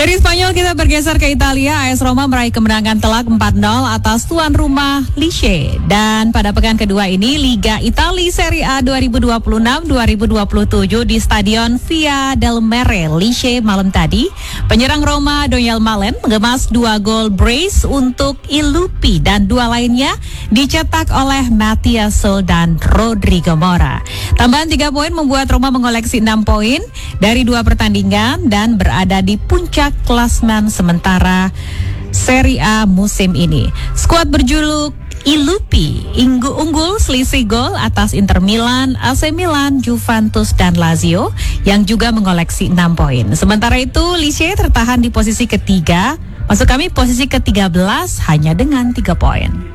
Dari Spanyol kita bergeser ke Italia. AS Roma meraih kemenangan telak 4-0 atas tuan rumah Lecce. Dan pada pekan kedua ini Liga Italia Serie A 2026-2027 di Stadion Via del Mare Lecce malam tadi, penyerang Roma Daniel Malen mengemas 2 gol brace untuk Ilupi dan 2 lainnya dicetak oleh Matias Sol dan Rodrigo Mora. Tambahan 3 poin membuat Roma mengoleksi 6 poin dari 2 pertandingan dan berada di puncak klasmen sementara Serie A musim ini. Skuad berjuluk Ilupi unggul selisih gol atas Inter Milan, AC Milan, Juventus dan Lazio yang juga mengoleksi 6 poin. Sementara itu Lecce tertahan di posisi ketiga, maksud kami posisi ke-13 hanya dengan 3 poin.